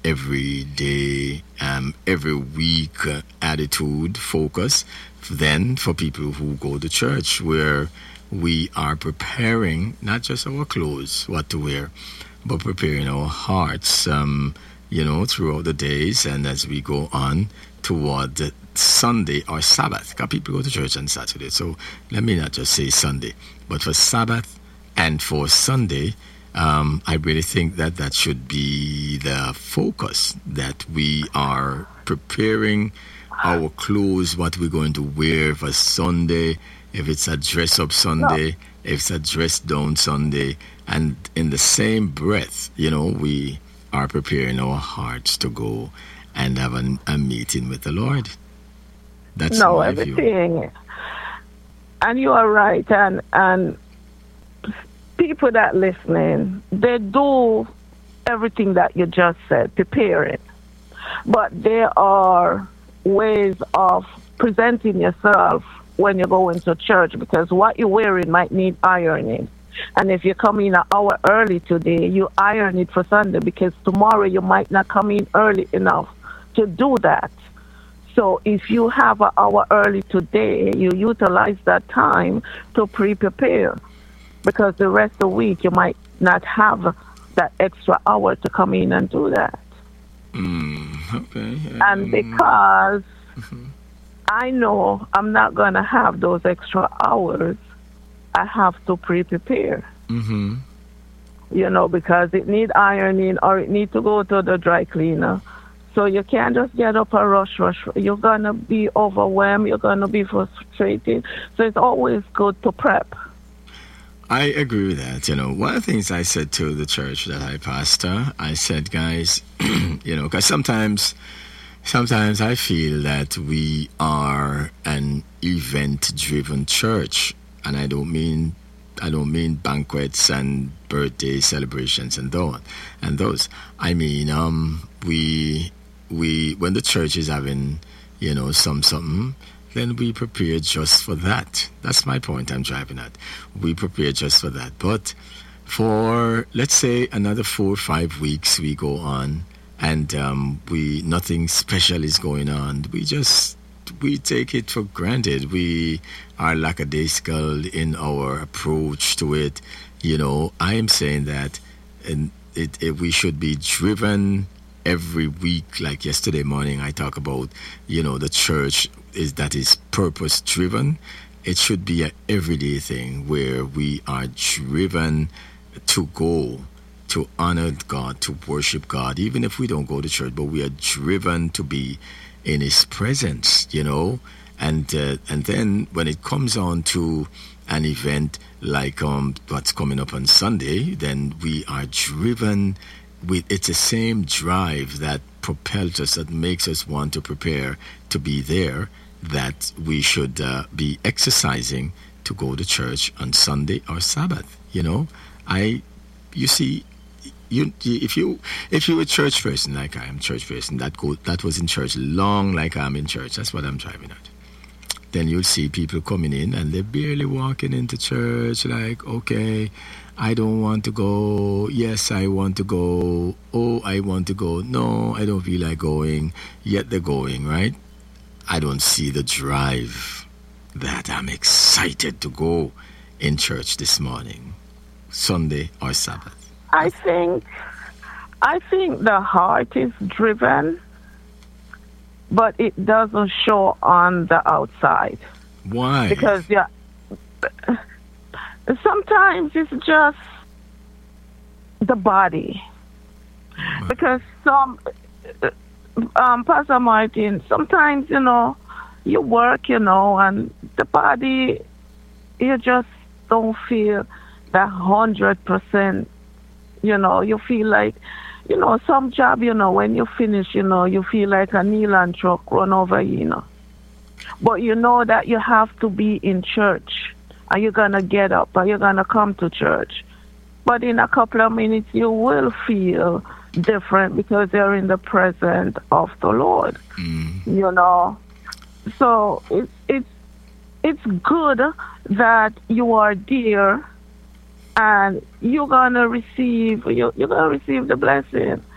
every day, every week attitude, focus, then for people who go to church, where we are preparing not just our clothes, what to wear, but preparing our hearts, throughout the days and as we go on toward Sunday or Sabbath. Because people go to church on Saturday, so let me not just say Sunday, but for Sabbath and for Sunday, I really think that should be the focus, that we are preparing our clothes, what we're going to wear for Sunday, if it's a dress-up Sunday, if it's a dress-down Sunday, and in the same breath, we are preparing our hearts to go and have a meeting with the Lord. That's my view. Everything. And you are right, and people that listening, they do everything that you just said, preparing. But there are ways of presenting yourself when you go into church, because what you're wearing might need ironing. And if you come in an hour early today, you iron it for Sunday, because tomorrow you might not come in early enough to do that. So if you have an hour early today, you utilize that time to prepare, because the rest of the week you might not have that extra hour to come in and do that. Okay. And because I know I'm not going to have those extra hours, I have to prepare. Because it need ironing or it need to go to the dry cleaner. So you can't just get up and rush. You're going to be overwhelmed. You're going to be frustrated. So it's always good to prep. I agree with that. One of the things I said to the church that I pastor, I said, guys, because sometimes I feel that we are an event-driven church, and I don't mean banquets and birthday celebrations and those. I mean, we when the church is having, something, then we prepare just for that. That's my point I'm driving at. We prepare just for that. But for, let's say, another 4 or 5 weeks, we go on, and nothing special is going on. We take it for granted. We are lackadaisical in our approach to it. I am saying that we should be driven every week. Like yesterday morning, I talk about, the church is purpose driven. It should be an everyday thing where we are driven to go to honor God, to worship God, even if we don't go to church, but we are driven to be in His presence, and then when it comes on to an event like what's coming up on Sunday, then we are driven with, it's the same drive that propels us, that makes us want to prepare to be there, that we should be exercising to go to church on Sunday or Sabbath. You see, if you're a church person like I am, church person that was in church long, like I'm in church, that's what I'm driving at. Then you'll see people coming in and they're barely walking into church, like, okay, I don't want to go. Yes, I want to go. Oh, I want to go. No, I don't feel like going. Yet they're going, right? I don't see the drive that I'm excited to go in church this morning, Sunday or Sabbath. I think the heart is driven, but it doesn't show on the outside. Why? Because sometimes it's just the body. Because Pastor Martin, sometimes, you work, and the body, you just don't feel that 100%, you feel like, some job, when you finish, you feel like a Neyland truck run over you, But you know that you have to be in church, and you're going to get up, and you're going to come to church. But in a couple of minutes, you will feel different because you're in the presence of the Lord, So it's good that you are there, and you're gonna receive the blessing.